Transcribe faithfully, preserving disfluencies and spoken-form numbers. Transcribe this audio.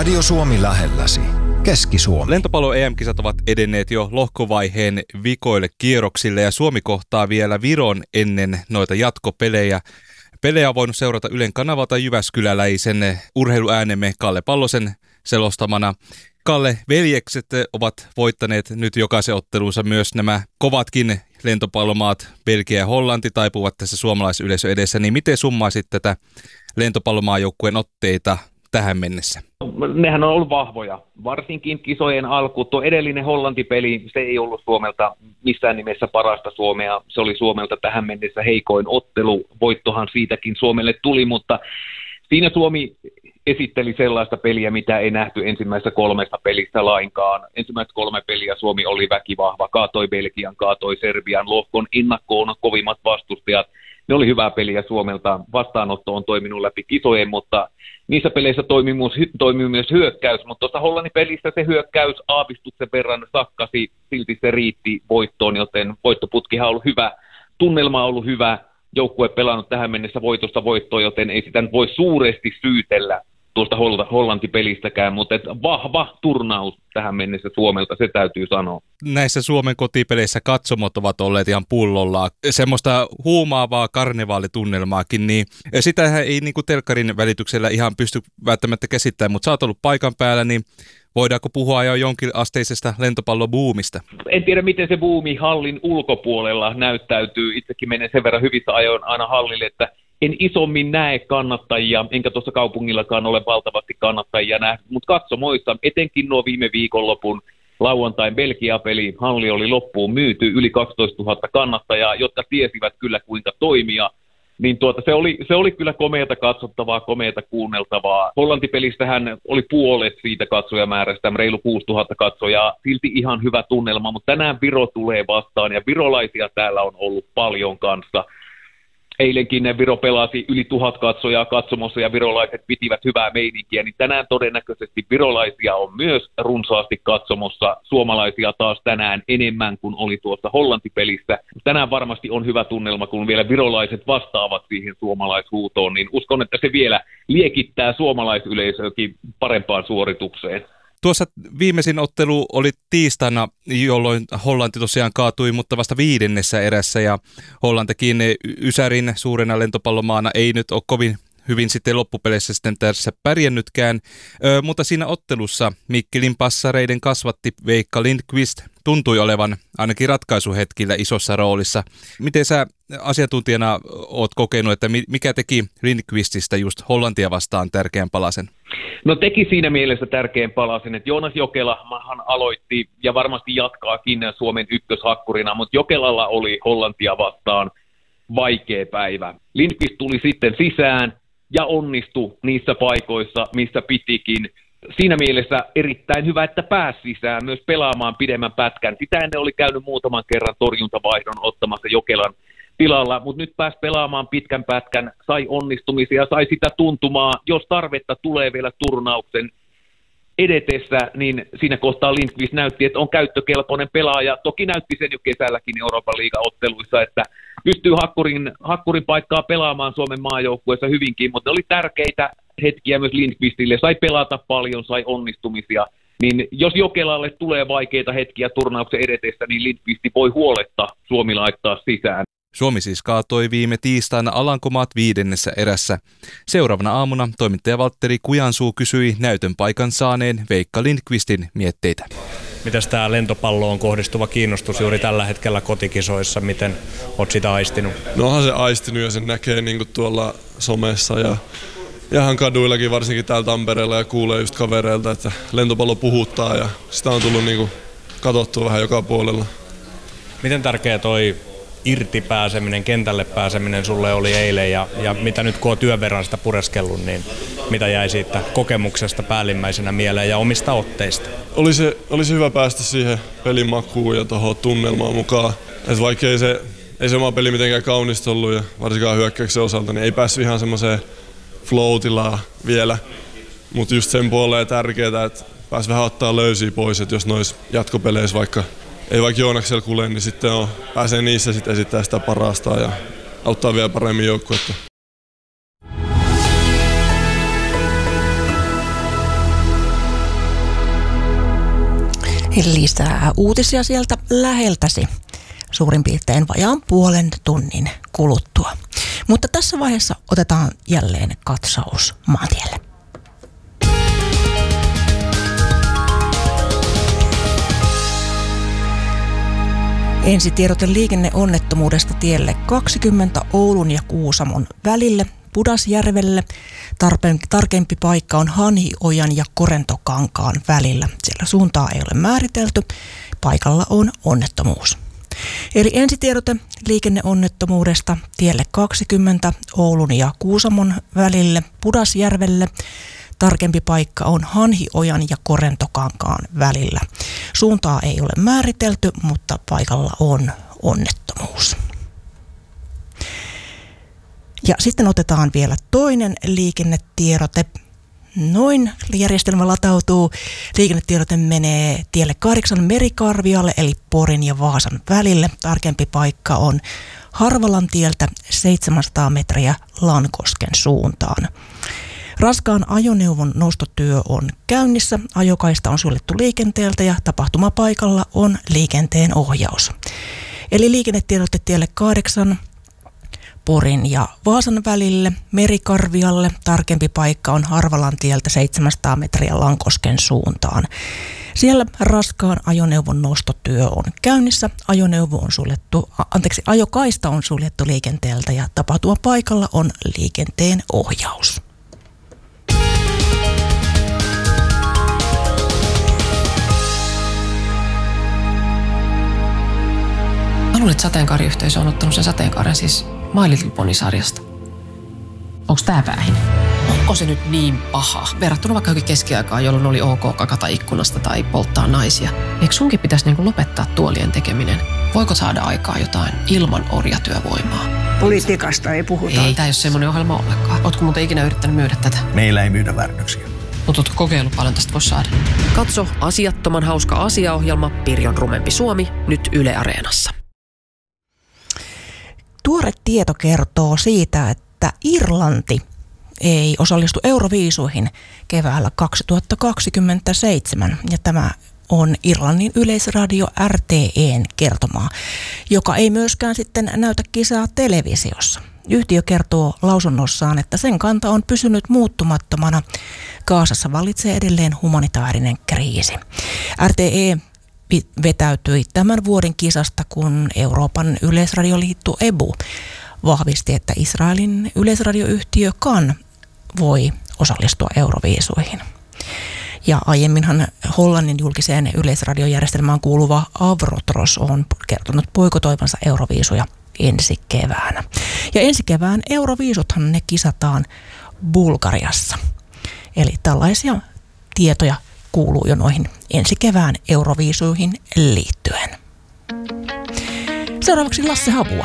Radio Suomi lähelläsi. Keski-Suomi. Lentopallo E M-kisat ovat edenneet jo lohkovaiheen vikoille kierroksille ja Suomi kohtaa vielä Viron ennen noita jatkopelejä. Pelejä on voinut seurata Ylen kanavalta jyväskyläläisen urheiluäänemme Kalle Pallosen selostamana. Kalle, veljekset ovat voittaneet nyt jokaisen ottelunsa, myös nämä kovatkin lentopallomaat Belgia ja Hollanti taipuvat tässä suomalaisyleisön edessä. Niin miten summaisit tätä lentopallomaajoukkueen otteita tähän mennessä? Nehän on ollut vahvoja, varsinkin kisojen alku. Tuo edellinen Hollanti-peli, se ei ollut Suomelta missään nimessä parasta Suomea. Se oli Suomelta tähän mennessä heikoin ottelu. Voittohan siitäkin Suomelle tuli, mutta siinä Suomi esitteli sellaista peliä, mitä ei nähty ensimmäisessä kolmesta pelistä lainkaan. Ensimmäiset kolme peliä Suomi oli väkivahva, kaatoi Belgian, kaatoi Serbian, lohkon ennakkoon kovimmat vastustajat. Ne oli hyvää peliä Suomelta. Vastaanotto on toiminut läpi kisojen, mutta niissä peleissä toimii myös, toimii myös hyökkäys. Mutta tuossa Hollannin pelissä se hyökkäys aavistuksen verran sakkasi, silti se riitti voittoon, joten voittoputkihan on ollut hyvä. Tunnelma on ollut hyvä. Joukkue pelannut tähän mennessä voitosta voittoon, joten ei sitä voi suuresti syytellä tuosta Hollanti-pelistäkään, mutta vahva turnaus tähän mennessä Suomelta, se täytyy sanoa. Näissä Suomen kotipeleissä katsomot ovat olleet ihan pullolla. Semmoista huumaavaa karnevaalitunnelmaakin, niin sitähän ei niin kuin telkkarin välityksellä ihan pysty välttämättä käsittämään, mutta sä oot ollut paikan päällä, niin voidaanko puhua jo jonkin asteisesta lentopallobuumista? En tiedä, miten se buumi hallin ulkopuolella näyttäytyy. Itsekin menen sen verran hyvissä ajoin aina hallille, että en isommin näe kannattajia, enkä tuossa kaupungillakaan ole valtavasti kannattajia nähnyt, mutta katsomoissa, etenkin nuo viime viikonlopun lauantain Belgia-peli, halli oli loppuun myyty, yli kaksitoistatuhatta kannattajaa, jotka tiesivät kyllä kuinka toimia, niin tuota, se, oli, se oli kyllä komeata katsottavaa, komeata kuunneltavaa. Hollanti-pelistähän oli puolet siitä katsojamäärästä, reilu kuusituhatta katsojaa, silti ihan hyvä tunnelma, mutta tänään Viro tulee vastaan ja virolaisia täällä on ollut paljon kanssa. Eilenkin Viro pelasi yli tuhat katsojaa katsomossa ja virolaiset pitivät hyvää meininkiä, niin tänään todennäköisesti virolaisia on myös runsaasti katsomossa. Suomalaisia taas tänään enemmän kuin oli tuossa Hollanti-pelissä. Tänään varmasti on hyvä tunnelma, kun vielä virolaiset vastaavat siihen suomalaishuutoon, niin uskon, että se vielä liekittää suomalaisyleisöäkin parempaan suoritukseen. Tuossa viimeisin ottelu oli tiistaina, jolloin Hollanti tosiaan kaatui, mutta vasta viidennessä erässä ja Hollantikin Ysärin suurena lentopallomaana ei nyt ole kovin hyvin sitten loppupeleissä sitten tässä pärjännytkään, Ö, mutta siinä ottelussa Mikkelin passareiden kasvatti Veikka Lindqvist tuntui olevan ainakin ratkaisuhetkillä isossa roolissa. Miten sä asiantuntijana oot kokenut, että mikä teki Lindqvististä just Hollantia vastaan tärkeän palasen? No teki siinä mielessä tärkeän palasen, että Joonas Jokelahan aloitti ja varmasti jatkaakin Suomen ykköshakkurina, mutta Jokelalla oli Hollantia vastaan vaikea päivä. Lindqvist tuli sitten sisään ja onnistui niissä paikoissa, missä pitikin. Siinä mielessä erittäin hyvä, että pääsi sisään myös pelaamaan pidemmän pätkän. Sitä ennen oli käynyt muutaman kerran torjuntavaihdon ottamassa Jokelan tilalla, mutta nyt pääsi pelaamaan pitkän pätkän, sai onnistumisia, sai sitä tuntumaa. Jos tarvetta tulee vielä turnauksen edetessä, niin siinä kohtaa Lindqvist näytti, että on käyttökelpoinen pelaaja. Toki näytti sen jo kesälläkin Euroopan liiga-otteluissa, että pystyy hakkurin, hakkurin paikkaa pelaamaan Suomen maajoukkueessa hyvinkin, mutta ne oli tärkeitä hetkiä myös Lindqvistille. Sai pelata paljon, sai onnistumisia. Niin jos Jokelalle tulee vaikeita hetkiä turnauksen edetessä, niin Lindqvisti voi huoletta Suomi laittaa sisään. Suomi siis kaatoi viime tiistaina Alankomaat viidennessä erässä. Seuraavana aamuna toimittaja Valtteri Kujansuu kysyi näytön paikan saaneen Veikka Lindqvistin mietteitä. Mitäs tämä lentopalloon kohdistuva kiinnostus juuri tällä hetkellä kotikisoissa, miten olet sitä aistinut? No onhan se aistinut ja sen näkee niin tuolla somessa ja ihan kaduillakin, varsinkin täällä Tampereella ja kuulee just kavereilta, että lentopallo puhuttaa ja sitä on tullut niin katsottua vähän joka puolella. Miten tärkeä toi irti pääseminen, kentälle pääseminen sulle oli eilen ja, ja mitä nyt kun on työn verran sitä pureskellut, niin mitä jäi siitä kokemuksesta päällimmäisenä mieleen ja omista otteista? Oli se, oli se hyvä päästä siihen pelin makuun ja tuohon tunnelmaan mukaan. Et vaikka ei se, ei se oma peli mitenkään kaunista ollut ja varsinkaan hyökkäyksen osalta, niin ei päässyt ihan semmoiseen flow-tilaan vielä. Mutta just sen puolella tärkeää, että pääsi vähän ottaa löysiä pois, että jos noissa jatkopeleissä vaikka ei vaikka Joonaksella kule, niin sitten on, pääsee niissä sitten esittää sitä parasta ja auttaa vielä paremmin joukkuetta. Lisää uutisia sieltä läheltäsi suurin piirtein vajaan puolen tunnin kuluttua. Mutta tässä vaiheessa otetaan jälleen katsaus maantielle. Ensitiedote liikenneonnettomuudesta tielle kaksikymmentä Oulun ja Kuusamon välille Pudasjärvelle. Tarpeen, tarkempi paikka on Hanhiojan ja Korentokankaan välillä. Siellä suuntaa ei ole määritelty. Paikalla on onnettomuus. Eli ensitiedote liikenneonnettomuudesta tielle kaksikymmentä Oulun ja Kuusamon välille Pudasjärvelle. Tarkempi paikka on Hanhiojan ja Korentokankaan välillä. Suuntaa ei ole määritelty, mutta paikalla on onnettomuus. Ja sitten otetaan vielä toinen liikennetiedote. Noin järjestelmä latautuu. Liikennetiedote menee tielle kahdeksan Merikarvialle eli Porin ja Vaasan välille. Tarkempi paikka on Harvalan tieltä seitsemänsataa metriä Lankosken suuntaan. Raskaan ajoneuvon nostotyö on käynnissä, ajokaista on suljettu liikenteeltä ja tapahtumapaikalla on liikenteen ohjaus. Eli liikennetiedote tielle kahdeksan Porin ja Vaasan välille, Merikarvialle, tarkempi paikka on Harvalan tieltä seitsemänsataa metriä Lankosken suuntaan. Siellä raskaan ajoneuvon nostotyö on käynnissä, ajoneuvo on suljettu, anteeksi, ajokaista on suljettu liikenteeltä ja tapahtumapaikalla on liikenteen ohjaus. Mä luulen, että sateenkaariyhteisö on ottanut sen sateenkaaren siis My Little Pony-sarjasta. Onks tää päähin? Onko se nyt niin paha? Verrattuna vaikka johonkin keskiaikaan, jolloin oli ok kakata ikkunasta tai polttaa naisia. Eikö sunkin pitäisi niinku lopettaa tuolien tekeminen? Voiko saada aikaa jotain ilman orjatyövoimaa? Politiikasta ei puhuta. Ei, tää ei ole semmoinen ohjelma ollenkaan. Ootko muuten ikinä yrittänyt myydä tätä? Meillä ei myydä väärännöksiä. Mutta ootko kokeillut paljon tästä voisi saada? Katso asiattoman hauska asiaohjelma Pirjon rumempi Suomi nyt Yle Areenassa. Tuore tieto kertoo siitä, että Irlanti ei osallistu Euroviisuihin keväällä kaksituhattakaksikymmentäseitsemän. Ja tämä on Irlannin yleisradio R T E:n kertomaa, joka ei myöskään sitten näytä kisaa televisiossa. Yhtiö kertoo lausunnossaan, että sen kanta on pysynyt muuttumattomana. Gazassa vallitsee edelleen humanitaarinen kriisi. R T E vetäytyi tämän vuoden kisasta, kun Euroopan yleisradioliitto E B U vahvisti, että Israelin yleisradioyhtiö Kan voi osallistua Euroviisuihin. Ja aiemminhan Hollannin julkiseen yleisradiojärjestelmään kuuluva Avrotros on kertonut boikotoivansa Euroviisuja ensi keväänä. Ja ensi kevään Euroviisuthan ne kisataan Bulgariassa. Eli tällaisia tietoja kuuluu jo noihin ensi kevään Euroviisuihin liittyen. Seuraavaksi Lasse Havua.